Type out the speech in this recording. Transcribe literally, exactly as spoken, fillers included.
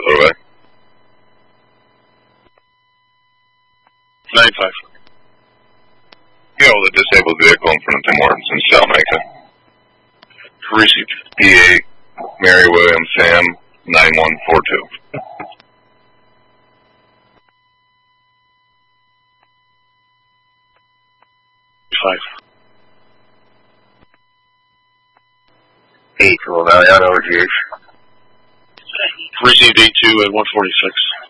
Throwback. nine five. Hail the disabled vehicle in front of Tim Hortons in Salmaker. Received. P eight, Mary William Sam, nine one four two. Five. eight, Roll Valley Auto, G H. Received eight two at one forty-six.